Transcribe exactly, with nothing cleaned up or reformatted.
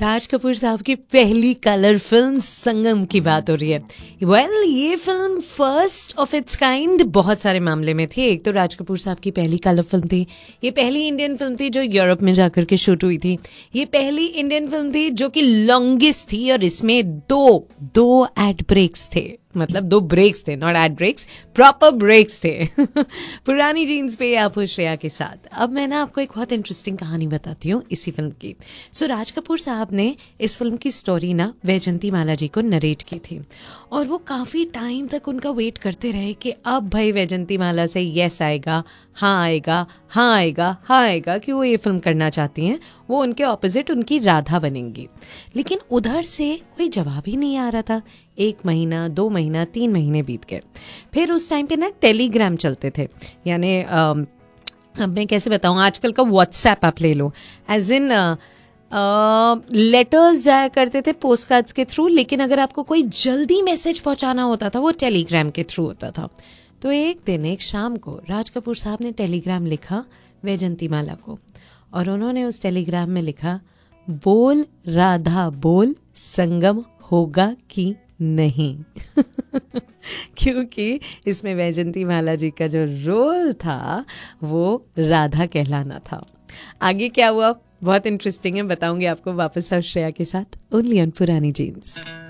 राज कपूर साहब की पहली कलर फिल्म संगम की बात हो रही है। वेल well, ये film first of its kind बहुत सारे मामले में थी। एक तो राज कपूर साहब की पहली कलर फिल्म थी, ये पहली इंडियन फिल्म थी जो यूरोप में जाकर के शूट हुई थी, ये पहली इंडियन फिल्म थी जो कि लॉन्गेस्ट थी और इसमें दो दो एड ब्रेक्स थे, मतलब दो ब्रेक्स थे, not add breaks, proper breaks थे। पुरानी जीन्स पे आप हो श्रेया के साथ। अब मैं ना आपको एक बहुत इंटरेस्टिंग कहानी बताती हूँ इसी फिल्म की। सो so, राज कपूर साहब ने इस फिल्म की स्टोरी ना वैजंती माला जी को नरेट की थी और वो काफ़ी टाइम तक उनका वेट करते रहे कि अब भाई वैजंती माला से यस आएगा, हाँ आएगा, हाँ आएगा, हाँ आएगा कि वो ये फिल्म करना चाहती हैं, वो उनके ऑपोजिट उनकी राधा बनेंगी। लेकिन उधर से कोई जवाब ही नहीं आ रहा था। एक महीना, दो महीना, तीन महीने बीत गए। फिर उस टाइम पे ना टेलीग्राम चलते थे, यानी अब मैं कैसे बताऊँ, आजकल का व्हाट्सएप आप ले लो, एज इन लेटर्स जाया करते थे पोस्ट कार्ड्स के थ्रू, लेकिन अगर आपको कोई जल्दी मैसेज पहुंचाना होता था वो टेलीग्राम के थ्रू होता था। तो एक दिन एक शाम को राज कपूर साहब ने टेलीग्राम लिखा वैजंती माला को और उन्होंने उस टेलीग्राम में लिखा, बोल राधा बोल, संगम होगा कि नहीं। क्योंकि इसमें वैजंती माला जी का जो रोल था वो राधा कहलाना था। आगे क्या हुआ बहुत इंटरेस्टिंग है, बताऊंगी आपको वापस श्रेया के साथ, ओनली ऑन पुरानी जीन्स।